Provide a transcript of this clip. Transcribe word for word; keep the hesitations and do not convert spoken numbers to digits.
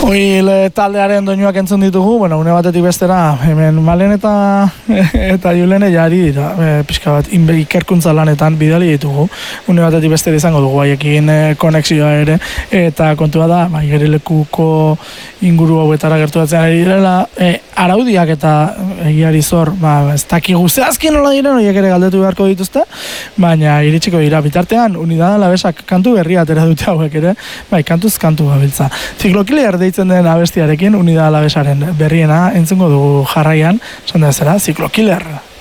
Oil taldearen doinuak entzun ditugu, bueno, une batetik bestera, hemen Malen eta eta Julene jari dira, e, pixka bat, inbe, ikerkuntza lanetan bidali ditugu, une batetik bestera izango dugu haiekin e, konexioa ere, eta kontua da, ba, igerilekuko inguru hauetara gerturatzen ari direla, e, araudiak eta egiari zor, ba, ez dakigu zehazkin nola diren, horiek ere galdetu beharko dituzte, baina iritsiko dira, bitartean, Unidad Alavesak kantu berria atera dute hauek ere, bai, kantuz kantu gabiltza. Ziklokiler deitzen den abestiarekin Unidad Alavesaren berriena entzungo dugu jarraian, esan da zera, Ziklokiler.